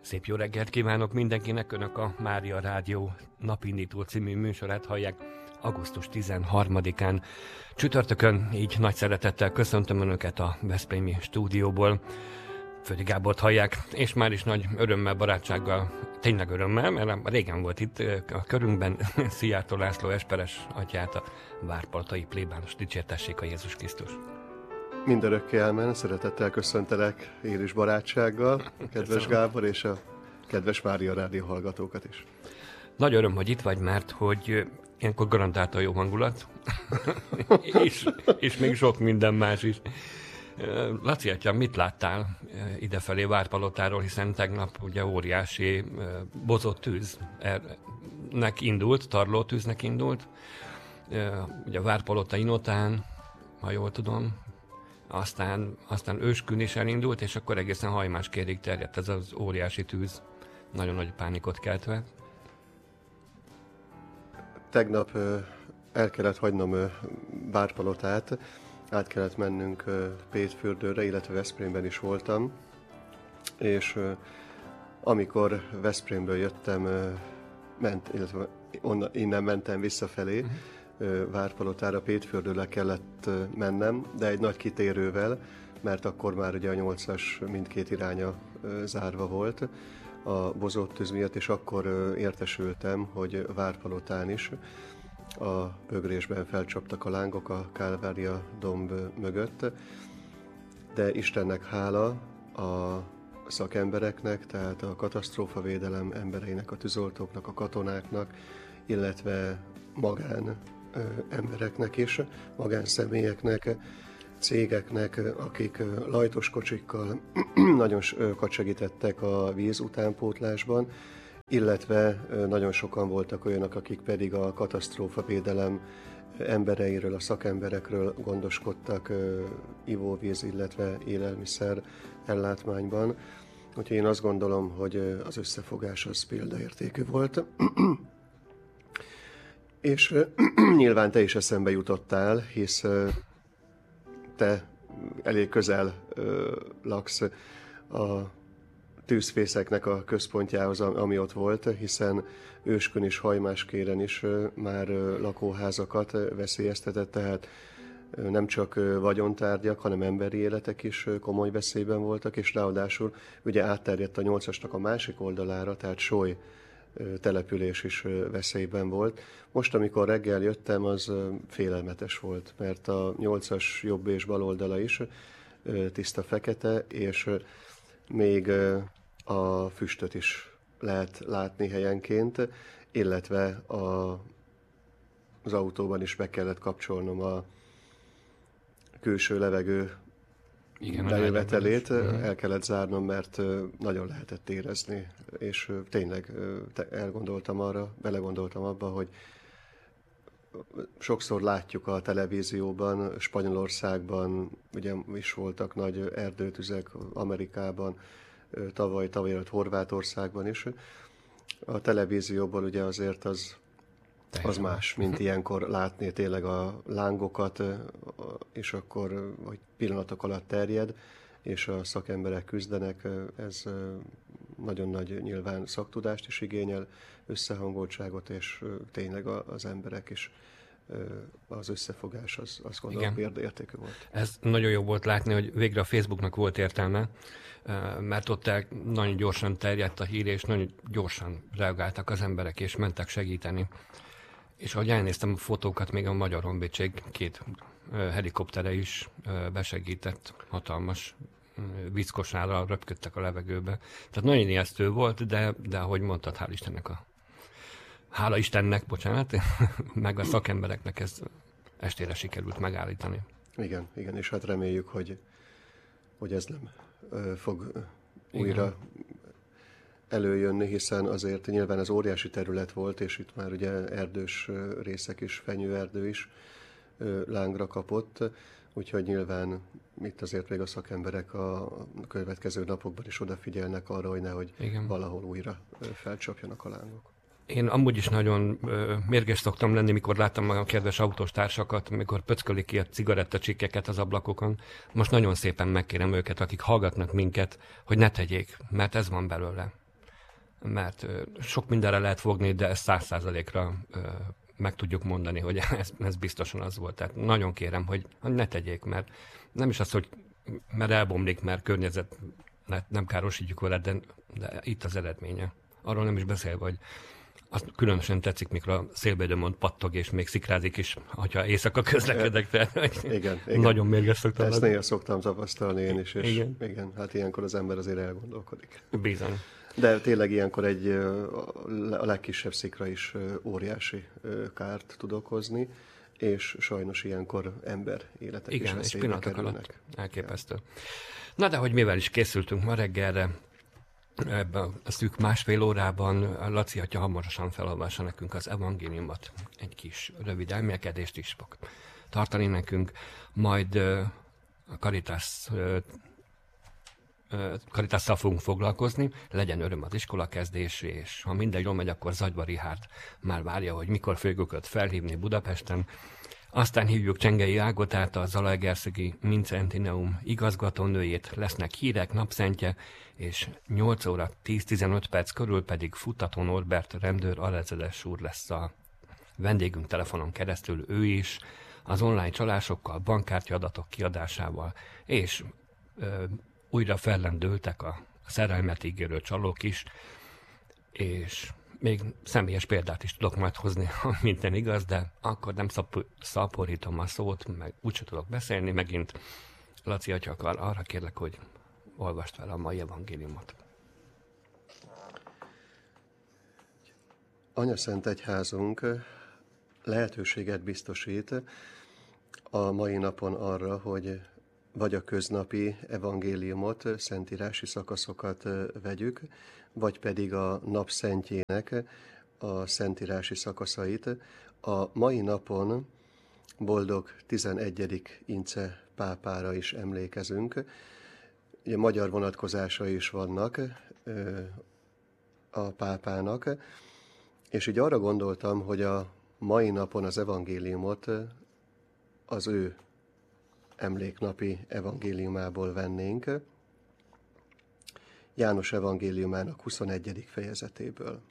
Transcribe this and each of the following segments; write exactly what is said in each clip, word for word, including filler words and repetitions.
Szép jó reggelt kívánok mindenkinek, Önök a Mária Rádió Napindító című műsorát hallják augusztus tizenharmadikán. Csütörtökön így nagy szeretettel köszöntöm Önöket a veszprémi stúdióból. Földi Gábort hallják, és már is nagy örömmel, barátsággal, tényleg örömmel, mert régen volt itt a körünkben Szijjártó László Esperes atyát, a várpalotai plébános. Dicsértessék a Jézus Krisztus! Mindörökké elmen, szeretettel köszöntelek én is barátsággal, kedves Gábor, és a kedves Mária Rádió hallgatókat is. Nagy öröm, hogy itt vagy, mert hogy ilyenkor garantálta a jó hangulat, és, és még sok minden más is. Laci atyám, mit láttál idefelé Várpalotáról, hiszen tegnap ugye óriási bozott tűznek indult, tarló tűznek indult, ugye a Várpalota Inotán, ha jól tudom, aztán, aztán Őskün is elindult, és akkor egészen Hajmáskérig terjedt ez az óriási tűz, nagyon nagy pánikot keltve. Tegnap el kellett hagynom Várpalotát, át kellett mennünk Pétfürdőre, illetve Veszprémben is voltam, és amikor Veszprémből jöttem, ment, illetve onnan, innen mentem visszafelé, uh-huh. Várpalotára, Pétfürdőre kellett mennem, de egy nagy kitérővel, mert akkor már ugye a nyolcas mindkét iránya zárva volt a bozott tűz miatt, és akkor értesültem, hogy Várpalotán is a bögrésben felcsaptak a lángok a Kálvária domb mögött, de Istennek hála a szakembereknek, tehát a katasztrófavédelem embereinek, a tűzoltóknak, a katonáknak, illetve magán ö, embereknek is, magánszemélyeknek, cégeknek, akik lajtos kocsikkal nagyon sokat segítettek a víz utánpótlásban, illetve nagyon sokan voltak olyanok, akik pedig a katasztrófavédelem embereiről, a szakemberekről gondoskodtak ivóvíz, illetve élelmiszer ellátmányban. Úgyhogy én azt gondolom, hogy az összefogás az példaértékű volt. És nyilván te is eszembe jutottál, hisz te elég közel laksz a tűzfészeknek a központjához, ami ott volt, hiszen Őskön is, Hajmáskéren is már lakóházakat veszélyeztetett, tehát nem csak vagyontárgyak, hanem emberi életek is komoly veszélyben voltak, és ráadásul ugye átterjedt a nyolcasnak a másik oldalára, tehát Sóly település is veszélyben volt. Most, amikor reggel jöttem, az félelmetes volt, mert a nyolcas jobb és bal oldala is tiszta fekete, és még a füstöt is lehet látni helyenként, illetve a, az autóban is meg kellett kapcsolnom a külső levegő Igen, bejövetelét, el kellett zárnom, mert nagyon lehetett érezni, és tényleg elgondoltam arra, belegondoltam abba, hogy sokszor látjuk a televízióban, Spanyolországban ugye is voltak nagy erdőtüzek, Amerikában, tavaly, tavaly előtt Horvátországban is. A televízióból ugye azért az, az más, mint ilyenkor látni tényleg a lángokat, és akkor hogy pillanatok alatt terjed, és a szakemberek küzdenek. Ez nagyon nagy nyilván szaktudást is igényel, összehangoltságot, és tényleg az emberek is, az összefogás, az, azt gondolom példaértékű volt. Ez nagyon jó volt látni, hogy végre a Facebooknak volt értelme, mert ott nagyon gyorsan terjedt a hír, és nagyon gyorsan reagáltak az emberek, és mentek segíteni. És ahogy elnéztem a fotókat, még a Magyar Honvédség két helikoptere is besegített, hatalmas vízkosárral röpködtek a levegőbe. Tehát nagyon ijesztő volt, de, de ahogy mondtad, hál' Istennek a Hála Istennek, bocsánat, meg a szakembereknek ez estére sikerült megállítani. Igen, igen, és hát reméljük, hogy, hogy ez nem ö, fog ö, újra igen. előjönni, hiszen azért nyilván ez óriási terület volt, és itt már ugye erdős részek is, fenyőerdő is ö, lángra kapott, úgyhogy nyilván itt azért még a szakemberek a következő napokban is odafigyelnek arra, hogy nehogy igen. valahol újra felcsapjanak a lángok. Én amúgy is nagyon ö, mérges szoktam lenni, mikor láttam a kedves autós társakat, mikor pöckölik ki a cigarettacsikkeket az ablakokon. Most nagyon szépen megkérem őket, akik hallgatnak minket, hogy ne tegyék, mert ez van belőle. mert sok mindenre lehet fogni, de ezt száz százalékra meg tudjuk mondani, hogy ez, ez biztosan az volt. Tehát nagyon kérem, hogy ne tegyék, mert nem is az, hogy mert elbomlik, mert környezet nem károsítjuk vele, de, de itt az eredménye. Arról nem is beszélve, hogy azt különösen tetszik, mikor a szélvédőmond pattog, és még szikrázik is, hogyha éjszaka közlekedek, tehát igen, igen. Nagyon mérges szoktam. Ezt néha szoktam tapasztalni én is, és igen. igen, hát ilyenkor az ember azért elgondolkodik. Bizony. De tényleg ilyenkor egy a legkisebb szikra is óriási kárt tud okozni, és sajnos ilyenkor ember életek igen, is és veszélybe pillanatok kerülnek. alatt elképesztő. Na de hogy mivel is készültünk ma reggelre, ebben a szűk másfél órában Laci atya hamarosan felolvassa nekünk az evangéliumot. Egy kis rövid elmélkedést is fog tartani nekünk, majd a Caritas Caritásszal fogunk foglalkozni, legyen öröm az iskolakezdés, és ha minden jól megy, akkor Zagyva Richárd már várja, hogy mikor fogjuk őt felhívni Budapesten. Aztán hívjuk Csengei Ágotát, a Zalaegerszegi Mincentineum igazgatónőjét, lesznek hírek, napszentje, és nyolc óra tíz-tizenöt perc körül pedig Futtató Norbert rendőr alezredes úr lesz a vendégünk telefonon keresztül, ő is, az online csalásokkal, bankkártya adatok kiadásával, és ö, újra fellendültek a szerelmet ígérő csalók is, és még személyes példát is tudok majd hozni, ha minden igaz, de akkor nem szap- szaporítom a szót, meg úgyse tudok beszélni, megint Laci atya akar, arra kérlek, hogy olvast fel a mai evangéliumot. Anyaszent Egyházunk lehetőséget biztosít a mai napon arra, hogy vagy a köznapi evangéliumot, szentírási szakaszokat vegyük, vagy pedig a napszentjének a szentírási szakaszait. A mai napon boldog tizenegyedik Ince pápára is emlékezünk. Ugye magyar vonatkozásai is vannak a pápának, és így arra gondoltam, hogy a mai napon az evangéliumot az ő emléknapi evangéliumából vennénk, János evangéliumának huszonegyedik fejezetéből.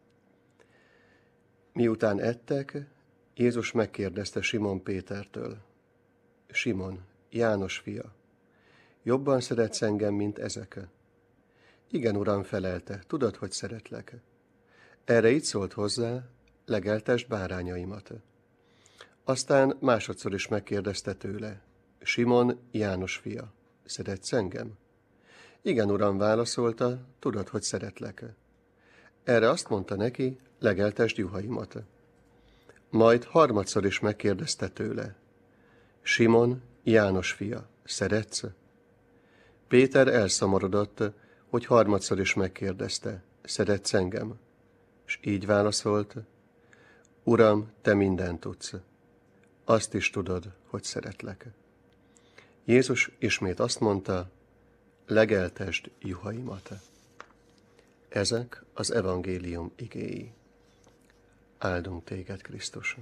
Miután ettek, Jézus megkérdezte Simon Pétertől: Simon, János fia, jobban szeretsz engem, mint ezek? Igen, uram, felelte, tudod, hogy szeretlek. Erre így szólt hozzá: legeltesd bárányaimat. Aztán másodszor is megkérdezte tőle: Simon, János fia, szeretsz engem? Igen, uram, válaszolta, tudod, hogy szeretlek. Erre azt mondta neki: legeltesd juhaimat. Majd harmadszor is megkérdezte tőle: Simon, János fia, szeretsz? Péter elszomorodott, hogy harmadszor is megkérdezte: szeretsz engem? És így válaszolt: Uram, te mindent tudsz. Azt is tudod, hogy szeretlek. Jézus ismét azt mondta: legeltesd juhaimat. Ezek az evangélium igéi. Áldunk téged, Krisztus!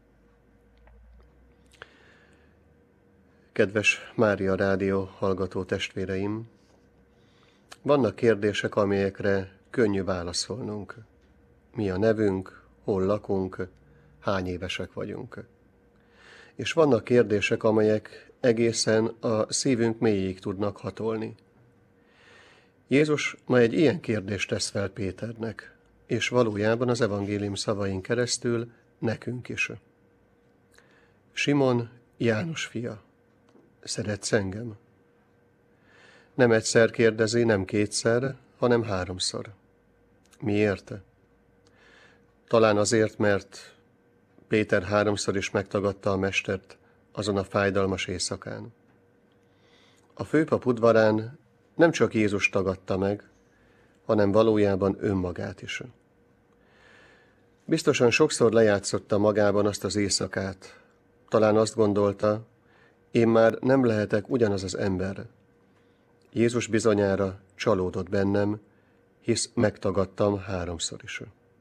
Kedves Mária Rádió hallgató testvéreim! Vannak kérdések, amelyekre könnyű válaszolnunk. Mi a nevünk, hol lakunk, hány évesek vagyunk. És vannak kérdések, amelyek egészen a szívünk mélyéig tudnak hatolni. Jézus ma egy ilyen kérdést tesz fel Péternek, és valójában az evangélium szavain keresztül nekünk is. Simon, János fia, szeretsz engem? Nem egyszer kérdezi, nem kétszer, hanem háromszor. Miért? Talán azért, mert Péter háromszor is megtagadta a mestert azon a fájdalmas éjszakán. A főpap udvarán nem csak Jézus tagadta meg, hanem valójában önmagát is. Biztosan sokszor lejátszotta magában azt az éjszakát. Talán azt gondolta, én már nem lehetek ugyanaz az ember. Jézus bizonyára csalódott bennem, hisz megtagadtam háromszor is.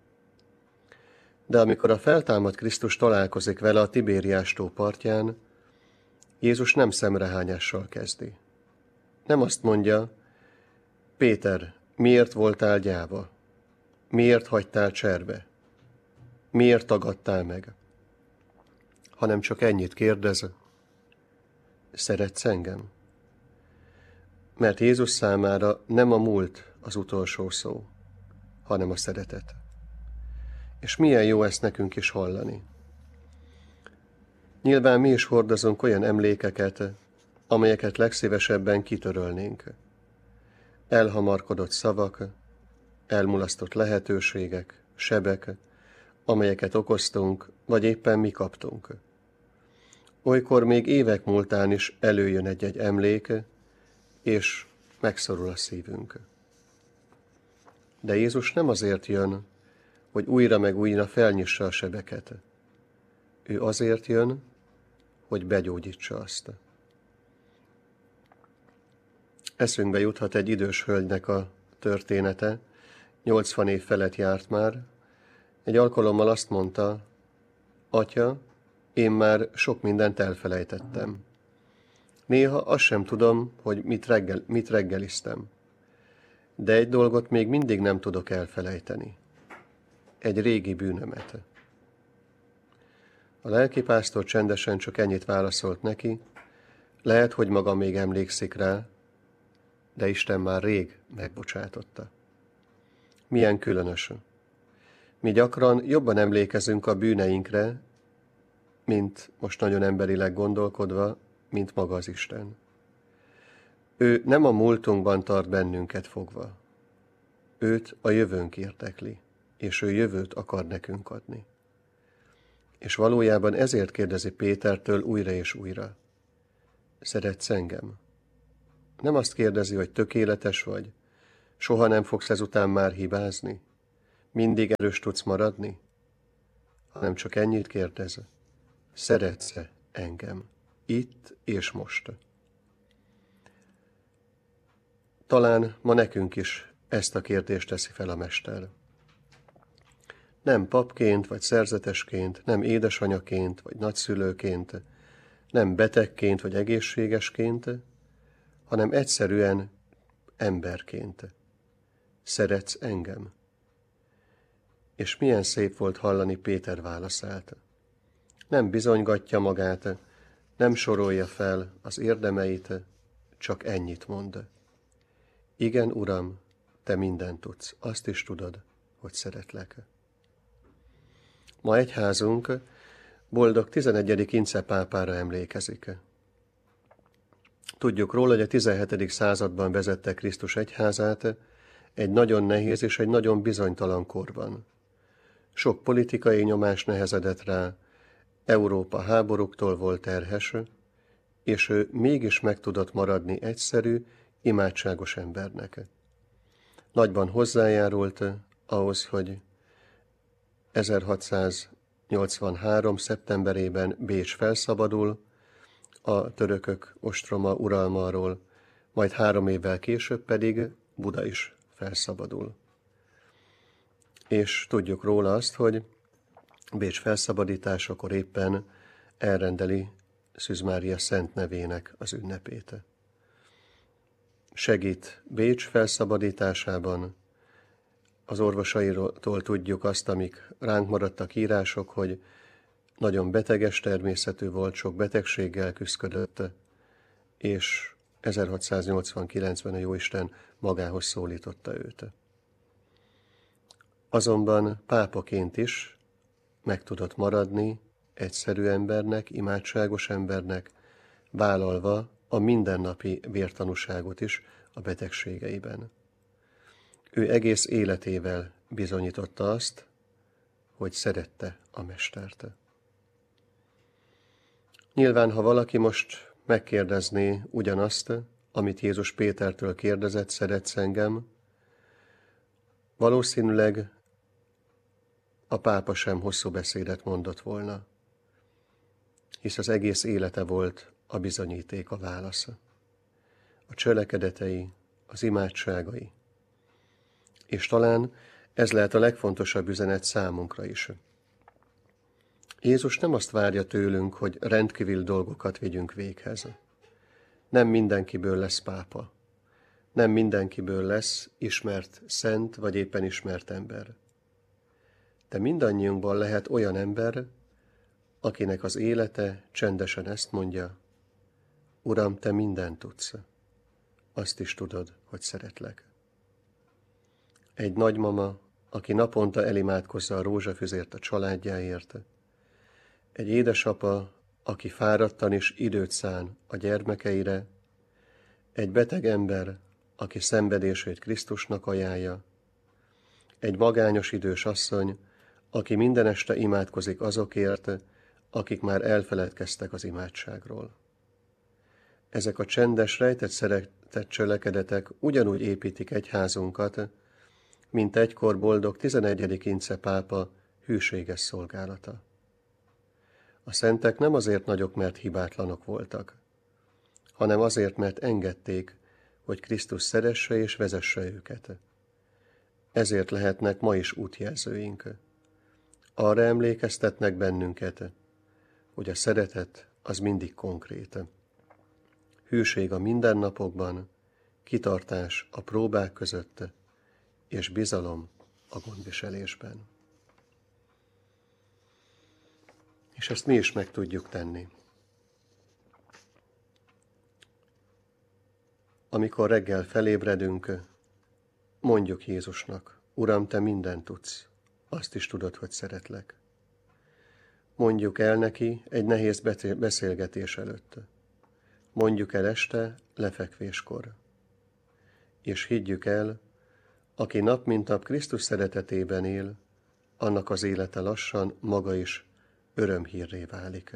De amikor a feltámadt Krisztus találkozik vele a Tibériás tó partján, Jézus nem szemrehányással kezdi. Nem azt mondja: Péter, miért voltál gyáva? miért hagytál cserbe, miért tagadtál meg, hanem csak ennyit kérdez, szeretsz engem? Mert Jézus számára nem a múlt az utolsó szó, hanem a szeretet. És milyen jó ezt nekünk is hallani. Nyilván mi is hordozunk olyan emlékeket, amelyeket legszívesebben kitörölnénk. Elhamarkodott szavak, elmulasztott lehetőségek, sebek, amelyeket okoztunk, vagy éppen mi kaptunk. Olykor még évek múltán is előjön egy-egy emlék, és megszorul a szívünk. De Jézus nem azért jön, hogy újra meg újra felnyissa a sebeket. Ő azért jön, hogy begyógyítsa azt. Eszünkbe juthat egy idős hölgynek a története, nyolcvan év felett járt már. Egy alkalommal azt mondta, Atya, én már sok mindent elfelejtettem. Néha azt sem tudom, hogy mit, reggel, mit reggeliztem. De egy dolgot még mindig nem tudok elfelejteni. Egy régi bűnömet. A lelkipásztor csendesen csak ennyit válaszolt neki, lehet, hogy maga még emlékszik rá, de Isten már rég megbocsátotta. Milyen különös. Mi gyakran jobban emlékezünk a bűneinkre, mint most nagyon emberileg gondolkodva, mint maga az Isten. Ő nem a múltunkban tart bennünket fogva. Őt a jövőnk érdekli, és ő jövőt akar nekünk adni. És valójában ezért kérdezi Pétertől újra és újra. Szeretsz engem? Nem azt kérdezi, hogy tökéletes vagy, soha nem fogsz ezután már hibázni, mindig erős tudsz maradni, hanem csak ennyit kérdez. Szeretsz-e engem? Itt és most. Talán ma nekünk is ezt a kérdést teszi fel a Mester. Nem papként, vagy szerzetesként, nem édesanyaként, vagy nagyszülőként, nem betegként, vagy egészségesként, hanem egyszerűen emberként. Szeretsz engem? És milyen szép volt hallani Péter válaszát. Nem bizonygatja magát, nem sorolja fel az érdemeit, csak ennyit mond. Igen, Uram, te mindent tudsz, azt is tudod, hogy szeretlek. Ma egyházunk boldog tizenegyedik Ince pápára emlékezik. Tudjuk róla, hogy a tizenhetedik században vezette Krisztus egyházát egy nagyon nehéz és egy nagyon bizonytalan korban. Sok politikai nyomás nehezedett rá, Európa háborúktól volt terhes, és ő mégis meg tudott maradni egyszerű, imádságos embernek. Nagyban hozzájárult ahhoz, hogy ezerhatszáznyolcvanhárom. szeptemberében Bécs felszabadul a törökök ostroma uralmáról, majd három évvel később pedig Buda is felszabadul. És tudjuk róla azt, hogy Bécs felszabadításakor éppen elrendeli Szűz Mária szent nevének az ünnepét. Segít Bécs felszabadításában, az orvosaitól tudjuk azt, amik ránk maradtak írások, hogy nagyon beteges természetű volt, sok betegséggel küszködött, és ezerhatszáznyolcvankilencben a Jóisten magához szólította őt. Azonban pápaként is meg tudott maradni egyszerű embernek, imádságos embernek, vállalva a mindennapi vértanúságot is a betegségeiben. Ő egész életével bizonyította azt, hogy szerette a Mestert. Nyilván, ha valaki most megkérdezné ugyanazt, amit Jézus Pétertől kérdezett, szeretsz engem, valószínűleg a pápa sem hosszú beszédet mondott volna, hisz az egész élete volt a bizonyíték, a válasza. A cselekedetei, az imádságai. És talán ez lehet a legfontosabb üzenet számunkra is. Jézus nem azt várja tőlünk, hogy rendkívül dolgokat vigyünk véghez. Nem mindenkiből lesz pápa. Nem mindenkiből lesz ismert szent, vagy éppen ismert ember. De mindannyiunkban lehet olyan ember, akinek az élete csendesen ezt mondja: Uram, te mindent tudsz, azt is tudod, hogy szeretlek. Egy nagymama, aki naponta elimádkozza a rózsafüzért a családjáért, egy édesapa, aki fáradtan is időt szán a gyermekeire, egy beteg ember, aki szenvedését Krisztusnak ajánlja, egy magányos idős asszony, aki minden este imádkozik azokért, akik már elfeledkeztek az imádságról. Ezek a csendes, rejtett szeretett cselekedetek ugyanúgy építik egyházunkat, mint egykor boldog tizenegyedik Ince pápa hűséges szolgálata. A szentek nem azért nagyok, mert hibátlanok voltak, hanem azért, mert engedték, hogy Krisztus szeresse és vezesse őket. Ezért lehetnek ma is útjelzőink. Arra emlékeztetnek bennünket, hogy a szeretet az mindig konkrét. Hűség a mindennapokban, kitartás a próbák között, és bizalom a gondviselésben. És ezt mi is meg tudjuk tenni. Amikor reggel felébredünk, mondjuk Jézusnak: Uram, te mindent tudsz, azt is tudod, hogy szeretlek. Mondjuk el neki egy nehéz beszélgetés előtt. Mondjuk el este lefekvéskor. És higgyük el, aki nap mint nap Krisztus szeretetében él, annak az élete lassan maga is örömhírré válik.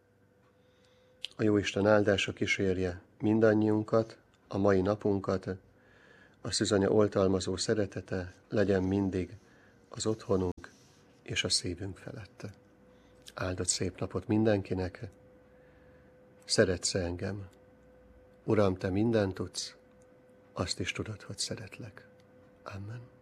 A Jóisten áldása kísérje mindannyiunkat, a mai napunkat, a szűzanya oltalmazó szeretete legyen mindig az otthonunk és a szívünk felett. Áldott szép napot mindenkinek! Szeretsz engem? Uram, te mindent tudsz, azt is tudod, hogy szeretlek. Amen.